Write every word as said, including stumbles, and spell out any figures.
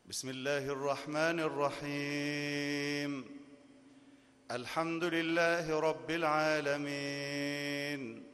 بسم الله الرحمن الرحيم. الحمد لله رب العالمين،